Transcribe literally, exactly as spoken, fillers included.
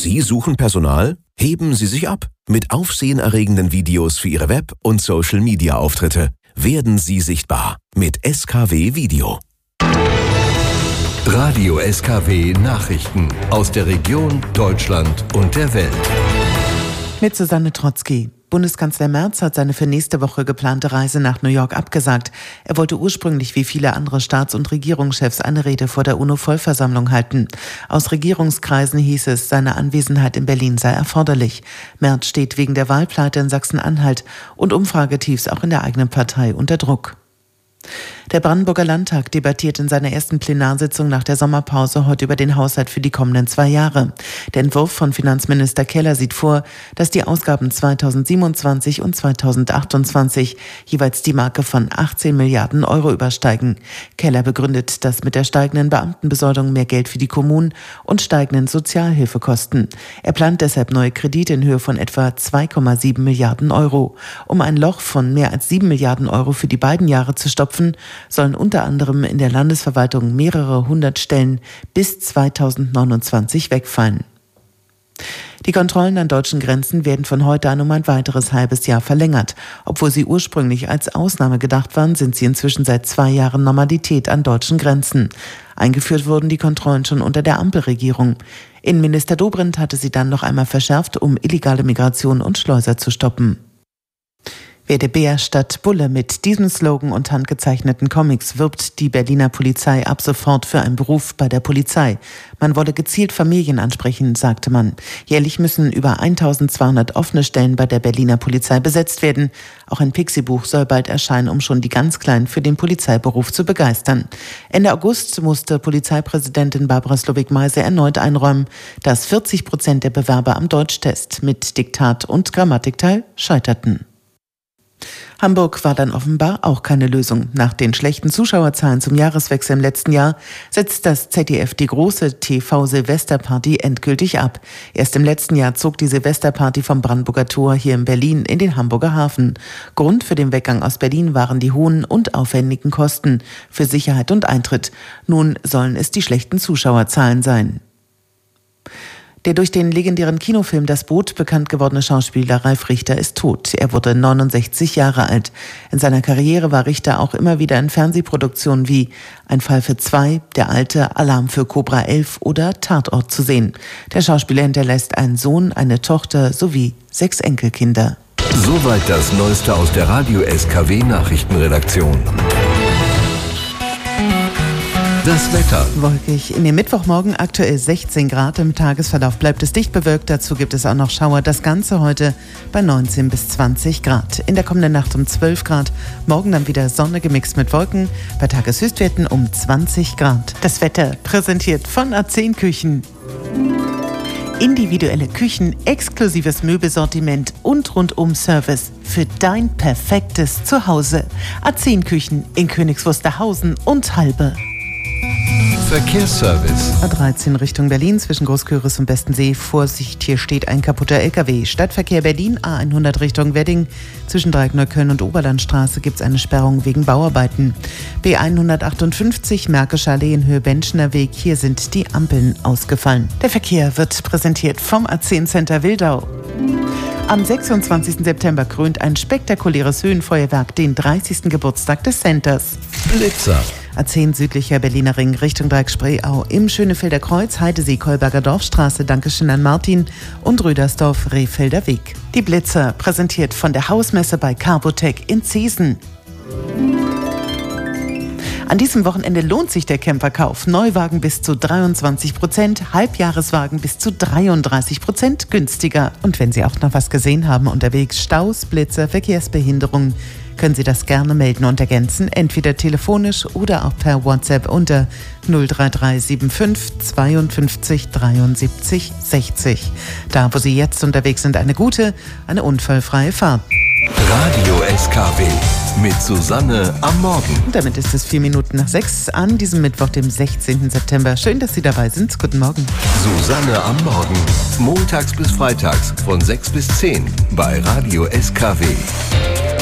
Sie suchen Personal? Heben Sie sich ab mit aufsehenerregenden Videos für Ihre Web- und Social-Media-Auftritte. Werden Sie sichtbar mit S K W Video. Radio S K W Nachrichten aus der Region, Deutschland und der Welt. Mit Susanne Trotzki. Bundeskanzler Merz hat seine für nächste Woche geplante Reise nach New York abgesagt. Er wollte ursprünglich wie viele andere Staats- und Regierungschefs eine Rede vor der UNO-Vollversammlung halten. Aus Regierungskreisen hieß es, seine Anwesenheit in Berlin sei erforderlich. Merz steht wegen der Wahlpleite in Sachsen-Anhalt und Umfragetiefs auch in der eigenen Partei unter Druck. Der Brandenburger Landtag debattiert in seiner ersten Plenarsitzung nach der Sommerpause heute über den Haushalt für die kommenden zwei Jahre. Der Entwurf von Finanzminister Keller sieht vor, dass die Ausgaben zweitausendsiebenundzwanzig und zweitausendachtundzwanzig jeweils die Marke von achtzehn Milliarden Euro übersteigen. Keller begründet das mit der steigenden Beamtenbesoldung, mehr Geld für die Kommunen und steigenden Sozialhilfekosten. Er plant deshalb neue Kredite in Höhe von etwa zwei Komma sieben Milliarden Euro. Um ein Loch von mehr als sieben Milliarden Euro für die beiden Jahre zu stopfen, sollen unter anderem in der Landesverwaltung mehrere hundert Stellen bis zweitausendneunundzwanzig wegfallen. Die Kontrollen an deutschen Grenzen werden von heute an um ein weiteres halbes Jahr verlängert. Obwohl sie ursprünglich als Ausnahme gedacht waren, sind sie inzwischen seit zwei Jahren Normalität an deutschen Grenzen. Eingeführt wurden die Kontrollen schon unter der Ampelregierung. Innenminister Dobrindt hatte sie dann noch einmal verschärft, um illegale Migration und Schleuser zu stoppen. Werde Bär statt Bulle. Mit diesem Slogan und handgezeichneten Comics wirbt die Berliner Polizei ab sofort für einen Beruf bei der Polizei. Man wolle gezielt Familien ansprechen, sagte man. Jährlich müssen über eintausendzweihundert offene Stellen bei der Berliner Polizei besetzt werden. Auch ein Pixie-Buch soll bald erscheinen, um schon die ganz Kleinen für den Polizeiberuf zu begeistern. Ende August musste Polizeipräsidentin Barbara Slowik-Meise erneut einräumen, dass vierzig Prozent der Bewerber am Deutschtest mit Diktat und Grammatikteil scheiterten. Hamburg war dann offenbar auch keine Lösung. Nach den schlechten Zuschauerzahlen zum Jahreswechsel im letzten Jahr setzt das Z D F die große T V-Silvesterparty endgültig ab. Erst im letzten Jahr zog die Silvesterparty vom Brandenburger Tor hier in Berlin in den Hamburger Hafen. Grund für den Weggang aus Berlin waren die hohen und aufwendigen Kosten für Sicherheit und Eintritt. Nun sollen es die schlechten Zuschauerzahlen sein. Der durch den legendären Kinofilm Das Boot bekannt gewordene Schauspieler Ralf Richter ist tot. Er wurde neunundsechzig Jahre alt. In seiner Karriere war Richter auch immer wieder in Fernsehproduktionen wie Ein Fall für zwei, Der Alte, Alarm für Cobra elf oder Tatort zu sehen. Der Schauspieler hinterlässt einen Sohn, eine Tochter sowie sechs Enkelkinder. Soweit das Neueste aus der Radio S K W Nachrichtenredaktion. Das Wetter. Wolkig. In den Mittwochmorgen aktuell sechzehn Grad. Im Tagesverlauf bleibt es dicht bewölkt. Dazu gibt es auch noch Schauer. Das Ganze heute bei neunzehn bis zwanzig Grad. In der kommenden Nacht um zwölf Grad. Morgen dann wieder Sonne gemixt mit Wolken. Bei Tageshöchstwerten um zwanzig Grad. Das Wetter präsentiert von A zehn Küchen. Individuelle Küchen, exklusives Möbelsortiment und Rundum-Service für dein perfektes Zuhause. A zehn Küchen in Königs Wusterhausen und Halbe. Verkehrsservice. A dreizehn Richtung Berlin zwischen Großküritz und Bestensee. Vorsicht, hier steht ein kaputter L K W. Stadtverkehr Berlin, A hundert Richtung Wedding. Zwischen Dreieckneukölln und Oberlandstraße gibt es eine Sperrung wegen Bauarbeiten. B hundertachtundfünfzig Märkische Allee in Höhe Benschner Weg. Hier sind die Ampeln ausgefallen. Der Verkehr wird präsentiert vom A zehn Center Wildau. Am sechsundzwanzigsten September krönt ein spektakuläres Höhenfeuerwerk den dreißigsten Geburtstag des Centers. Blitzer. A zehn südlicher Berliner Ring Richtung Dreieck-Spreeau. Im Schönefelder Kreuz, Heidesee, Kolberger Dorfstraße, Dankeschön an Martin und Rödersdorf, Rehfelder Weg. Die Blitzer präsentiert von der Hausmesse bei Carbotec in Ziesen. An diesem Wochenende lohnt sich der Camperkauf. Neuwagen bis zu dreiundzwanzig Prozent, Halbjahreswagen bis zu dreiunddreißig Prozent günstiger. Und wenn Sie auch noch was gesehen haben unterwegs, Staus, Blitzer, Verkehrsbehinderungen, können Sie das gerne melden und ergänzen, entweder telefonisch oder auch per WhatsApp unter null drei drei sieben fünf zweiundfünfzig dreiundsiebzig sechzig. Da, wo Sie jetzt unterwegs sind, eine gute, eine unfallfreie Fahrt. Radio S K W mit Susanne am Morgen. Und damit ist es vier Minuten nach sechs an diesem Mittwoch, dem sechzehnten September. Schön, dass Sie dabei sind. Guten Morgen. Susanne am Morgen. Montags bis freitags von sechs bis zehn bei Radio S K W.